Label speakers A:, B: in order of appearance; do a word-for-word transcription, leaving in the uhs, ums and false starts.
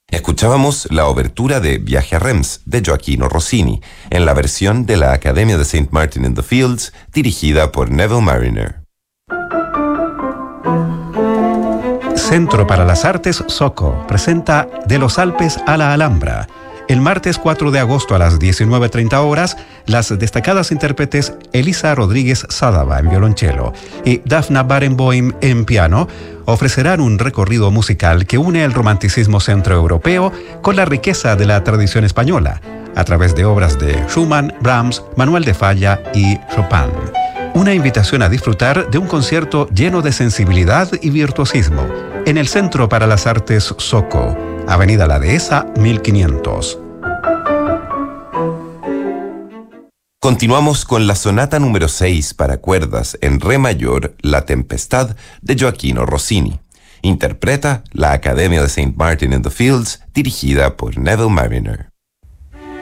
A: Escuchábamos la obertura de Viaje a Reims de Gioachino Rossini, en la versión de la Academia de Saint Martin in the Fields, dirigida por Neville Marriner.
B: Centro para las Artes Soco presenta De los Alpes a la Alhambra. El martes cuatro de agosto a las diecinueve treinta horas, las destacadas intérpretes Elisa Rodríguez Sádava en violonchelo y Dafna Barenboim en piano ofrecerán un recorrido musical que une el romanticismo centroeuropeo con la riqueza de la tradición española, a través de obras de Schumann, Brahms, Manuel de Falla y Chopin. Una invitación a disfrutar de un concierto lleno de sensibilidad y virtuosismo en el Centro para las Artes Soco, Avenida La Dehesa, mil quinientos.
A: Continuamos con la sonata número seis para cuerdas en re mayor, La Tempestad, de Gioachino Rossini. Interpreta la Academia de Saint Martin in the Fields, dirigida por Neville Marriner.